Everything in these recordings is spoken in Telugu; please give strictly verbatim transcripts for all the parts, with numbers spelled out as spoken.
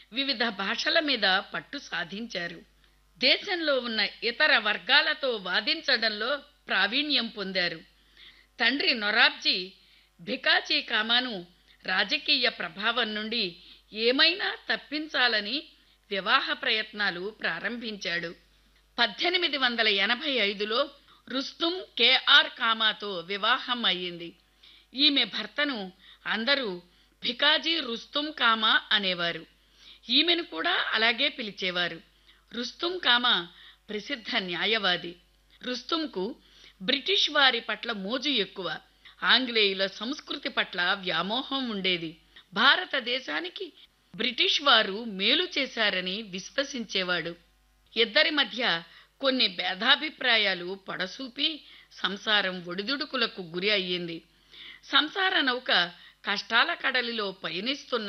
వివిధ భాషల మీద పట్టు సాధించారు. దేశంలో ఉన్న ఇతర వర్గాలతో వాదించడంలో ప్రావీణ్యం పొందారు. తండ్రి నొరాబ్జీ భికాజీ కామాను రాజకీయ ప్రభావం నుండి ఏమైనా తప్పించాలని వివాహ ప్రయత్నాలు ప్రారంభించాడు. పద్దెనిమిది వందల ఎనభై ఐదులో రుస్తుం కేఆర్ కామాతో వివాహం అయ్యింది. ఈమె భర్తను అందరూ భికాజీ రుస్తుం కామా అనేవారు. ఈమెను కూడా అలాగే పిలిచేవారు. రుస్తుం కామా ప్రసిద్ధ న్యాయవాది. రుస్తుంకు బ్రిటిష్ వారి పట్ల మోజు ఎక్కువ. ఆంగ్లేయుల సంస్కృతి పట్ల వ్యామోహం ఉండేది. భారతదేశానికి బ్రిటిష్ వారు మేలు చేశారని విశ్వసించేవాడు. ఇద్దరి మధ్య కొన్ని భేదాభిప్రాయాలు పొడసూపి సంసారం ఒడిదుడుకులకు గురి అయ్యింది. సంసార నౌక కష్టాల కడలిలో పయనిస్తున్న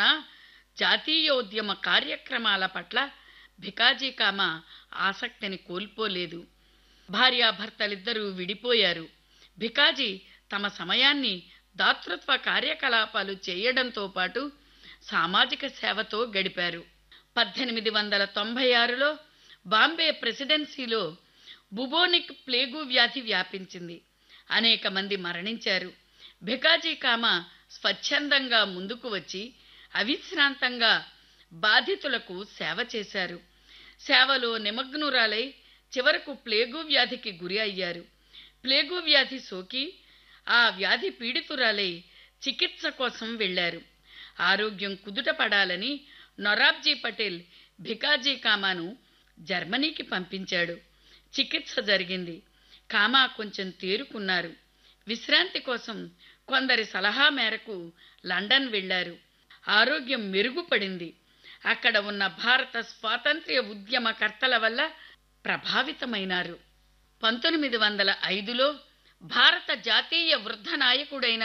జాతీయోద్యమ కార్యక్రమాల పట్ల భికాజీ కామా ఆసక్తిని కోల్పోలేదు. భార్యాభర్తలిద్దరూ విడిపోయారు. భికాజీ తమ సమయాన్ని దాతృత్వ కార్యకలాపాలు చేయడంతో పాటు సామాజిక సేవతో గడిపారు. పద్దెనిమిది వందల తొంభై ఆరులో బాంబే ప్రెసిడెన్సీలో బుబోనిక్ ప్లేగు వ్యాధి వ్యాపించింది. అనేక మంది మరణించారు. భికాజీ కామా స్వచ్ఛందంగా ముందుకు వచ్చి అవిశ్రాంతంగా బాధితులకు సేవ చేశారు. సేవలో నిమగ్నురాలై చివరకు ప్లేగు వ్యాధికి గురి అయ్యారు. ప్లేగు వ్యాధి సోకి ఆ వ్యాధి పీడితురాలై చికిత్స కోసం వెళ్లారు. ఆరోగ్యం కుదుటపడాలని నొరాబ్జీ పటేల్ భికాజీ కామాను జర్మనీకి పంపించాడు. చికిత్స జరిగింది. కామా కొంచెం తేరుకున్నారు. విశ్రాంతి కోసం కొందరి సలహా మేరకు లండన్ వెళ్లారు. ఆరోగ్యం మెరుగుపడింది. అక్కడ ఉన్న భారత స్వాతంత్ర్య ఉద్యమకర్తల వల్ల ప్రభావితమైనారు. పంతొమ్మిది వందల ఐదులో భారత జాతీయ వృద్ధ నాయకుడైన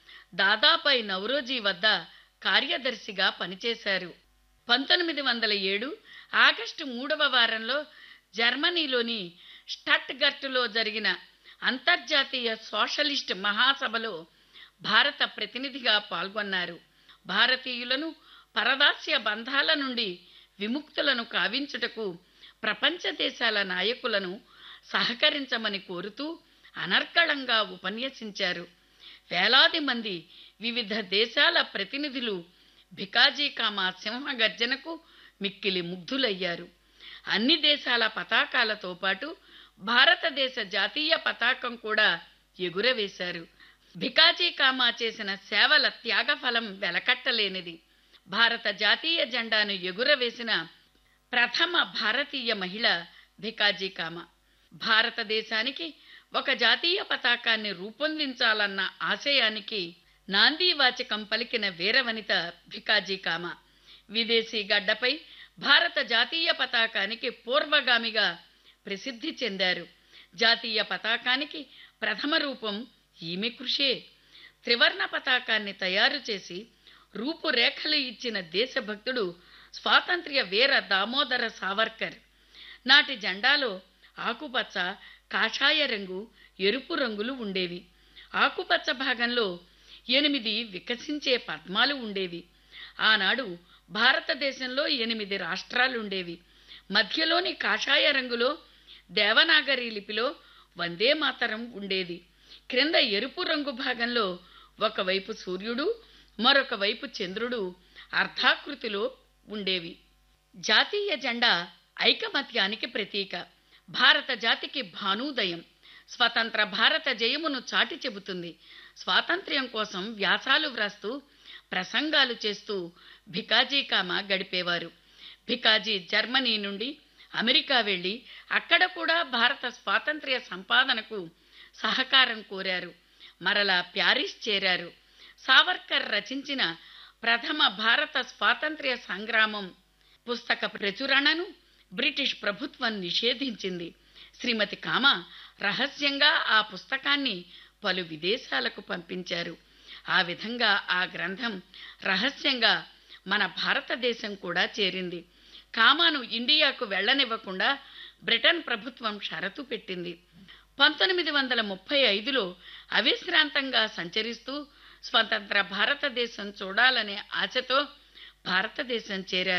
దాదాబాయి నౌరోజీ వద్ద కార్యదర్శిగా పనిచేశారు. పంతొమ్మిది వందల ఏడు ఆగస్టు మూడవ వారంలో జర్మనీలోని స్టట్గర్ట్లో జరిగిన అంతర్జాతీయ సోషలిస్ట్ మహాసభలో భారత ప్రతినిధిగా పాల్గొన్నారు. భారతీయులను పరదాస్య బంధాల నుండి విముక్తులను కావించుటకు ప్రపంచ దేశాల నాయకులను సహకరించమని కోరుతూ అనర్గళంగా ఉపన్యసించారు. వేలాది మంది వివిధ దేశాల ప్రతినిధులు భికాజీ కామా సింహగర్జనకు మిక్కిలి ముగ్ధులయ్యారు. అన్ని దేశాల పతాకాలతో పాటు భారతదేశ జాతీయ పతాకం కూడా ఎగురవేశారు. భికాజీ కామా చేసిన సేవల త్యాగఫలం వెలకట్టలేనిది. భారత జాతీయ జెండాను ఎగురవేసిన ప్రథమ భారతీయ మహిళ భికాజీ కామా. భారతదేశానికి ఒక జాతీయ పతాకాన్ని రూపొందించాలన్న ఆశయానికి నాందీవాచకం పలికిన వీరవనిత భికాజీ కామా. విదేశీ గడ్డపై భారత జాతీయ పతాకానికి పూర్వగామిగా ప్రసిద్ధి చెందారు. జాతీయ పతాకానికి ప్రథమ రూపం ఈమె కృషే. త్రివర్ణ పతాకాన్ని తయారు చేసి రూపురేఖలు ఇచ్చిన దేశభక్తుడు స్వాతంత్ర్య వీర దామోదర సావర్కర్. నాటి జెండాలో ఆకుపచ్చ, కాషాయ రంగు, ఎరుపు రంగులు ఉండేవి. ఆకుపచ్చ భాగంలో ఎనిమిది వికసించే పద్మాలు ఉండేవి. ఆనాడు భారతదేశంలో ఎనిమిది రాష్ట్రాలుండేవి. మధ్యలోని కాషాయ రంగులో దేవనాగరి లిపిలో వందే మాతరం ఉండేది. క్రింద ఎరుపు రంగు భాగంలో ఒకవైపు సూర్యుడు, మరొక వైపు చంద్రుడు అర్ధాకృతిలో ఉండేవి. జాతీయ జెండా ఐకమత్యానికి ప్రతీక. భారత జాతికి భానూదయం. స్వతంత్ర భారత జయమును చాటి చెబుతుంది. స్వాతంత్ర్యం కోసం వ్యాసాలు వ్రాస్తూ ప్రసంగాలు చేస్తూ భికాజీ కామా గడిపేవారు. భికాజీ జర్మనీ నుండి అమెరికా వెళ్ళి అక్కడ కూడా భారత స్వాతంత్ర్య సంపాదనకు సహకారం కోరారు. మరలా ప్యారిస్ చేరారు. సావర్కర్ రచించిన ప్రథమ భారత స్వాతంత్ర్య సంగ్రామం పుస్తక ప్రచురణను బ్రిటిష్ ప్రభుత్వం నిషేధించింది. శ్రీమతి కామా రహస్యంగా ఆ పుస్తకాన్ని పలు విదేశాలకు పంపించారు. ఆ విధంగా ఆ గ్రంథం రహస్యంగా మన భారతదేశం కూడా చేరింది. కామాను ఇండియాకు వెళ్లనివ్వకుండా బ్రిటన్ ప్రభుత్వం షరతు పెట్టింది. పంతొమ్మిది వందల ముప్పై ఐదులో అవిశ్రాంతంగా సంచరిస్తూ స్వతంత్ర భారతదేశం చూడాలనే ఆశతో భారతదేశం చేరారు.